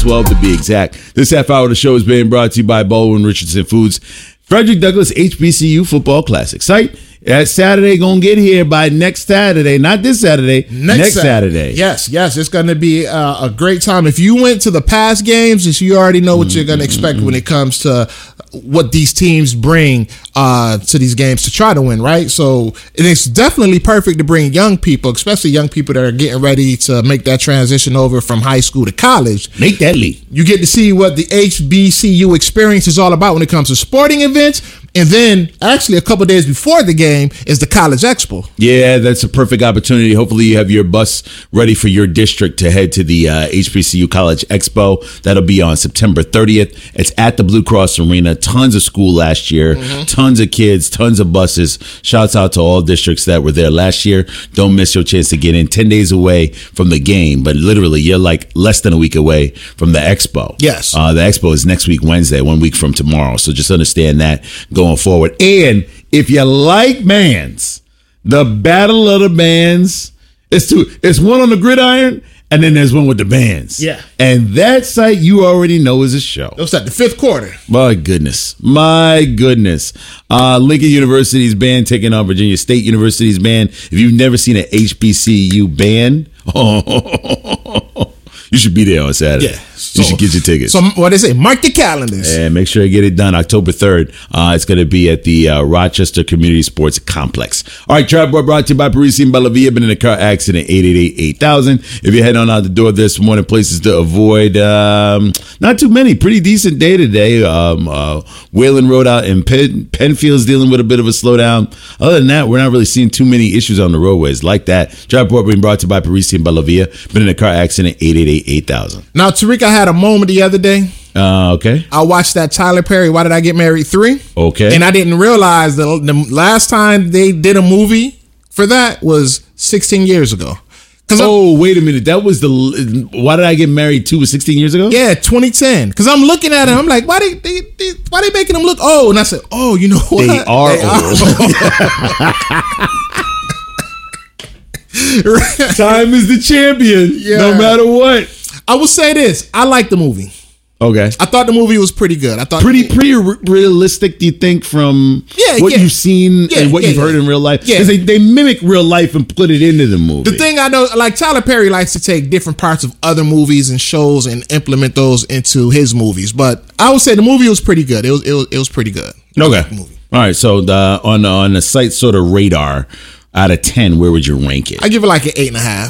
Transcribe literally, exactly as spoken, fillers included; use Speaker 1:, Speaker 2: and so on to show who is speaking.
Speaker 1: twelve to be exact. This half hour of the show is being brought to you by Baldwin Richardson Foods. Frederick Douglass H B C U Football Classic. Site that Saturday gonna get here by next Saturday, not this Saturday. Next, next Saturday. Saturday.
Speaker 2: Yes, yes, it's gonna be uh, a great time. If you went to the past games, you already know what mm-hmm. you're gonna expect mm-hmm. when it comes to what these teams bring uh, to these games to try to win, right? So it's definitely perfect to bring young people, especially young people that are getting ready to make that transition over from high school to college.
Speaker 1: Make that leap.
Speaker 2: You get to see what the H B C U experience is all about when it comes to sporting events. And then, actually, a couple days before the game is the College Expo.
Speaker 1: Yeah, that's a perfect opportunity. Hopefully, you have your bus ready for your district to head to the uh, H B C U College Expo. That'll be on September thirtieth. It's at the Blue Cross Arena. Tons of school last year. Mm-hmm. Tons of kids. Tons of buses. Shouts out to all districts that were there last year. Don't miss your chance to get in. Ten days away from the game, but literally, you're like less than a week away from the Expo.
Speaker 2: Yes.
Speaker 1: Uh, the Expo is next week, Wednesday, one week from tomorrow. So just understand that going forward. And if you like bands, the Battle of the Bands, it's two. It's one on the gridiron, and then there's one with the bands.
Speaker 2: Yeah.
Speaker 1: And that site you already know is a show.
Speaker 2: What's that? The fifth quarter.
Speaker 1: My goodness. My goodness. Uh, Lincoln University's band taking on Virginia State University's band. If you've never seen an H B C U band, oh, you should be there on Saturday.
Speaker 2: Yeah. So,
Speaker 1: you should get your tickets.
Speaker 2: So what they say, mark your calendars.
Speaker 1: And make sure you get it done October third. Uh, it's going to be at the uh, Rochester Community Sports Complex. All right, Trap Boy brought to you by Parisi and Bellavia. Been in a car accident, eight eight eight, eight thousand. If you're heading on out the door this morning, places to avoid, um, not too many. Pretty decent day today. Um, uh, Wayland Road out in Penn, Penfield's dealing with a bit of a slowdown. Other than that, we're not really seeing too many issues on the roadways like that. Trap Boy being brought to you by Parisi and Bellavia. Been in a car accident, eight eight eight, eight thousand.
Speaker 2: Now, Tariq, I had a moment the other day.
Speaker 1: Uh, okay.
Speaker 2: I watched that Tyler Perry, Why Did I Get Married three.
Speaker 1: Okay.
Speaker 2: And I didn't realize that the last time they did a movie for that was sixteen years ago.
Speaker 1: Oh, I'm, wait a minute. That was the Why Did I Get Married two was sixteen years ago?
Speaker 2: Yeah, twenty ten. Because I'm looking at it, I'm like, why they, they, they why they making them look old? And I said, oh, you know what?
Speaker 1: They are
Speaker 2: they
Speaker 1: old.
Speaker 2: Are.
Speaker 1: Time is the champion, yeah. No matter what.
Speaker 2: I will say this. I like the movie.
Speaker 1: Okay.
Speaker 2: I thought the movie was pretty good. I thought
Speaker 1: pretty pretty realistic, do you think, from
Speaker 2: yeah,
Speaker 1: what
Speaker 2: yeah.
Speaker 1: you've seen
Speaker 2: yeah,
Speaker 1: and what
Speaker 2: yeah,
Speaker 1: you've heard
Speaker 2: yeah.
Speaker 1: in real life?
Speaker 2: Yeah.
Speaker 1: Because they, they mimic real life and put it into the movie.
Speaker 2: The thing I know, like Tyler Perry likes to take different parts of other movies and shows and implement those into his movies. But I would say the movie was pretty good. It was it was, it was pretty good.
Speaker 1: Okay.
Speaker 2: Movie.
Speaker 1: All right. So the, on, on the site sort of radar, out of ten, where would you rank it?
Speaker 2: I give it like an eight and a half.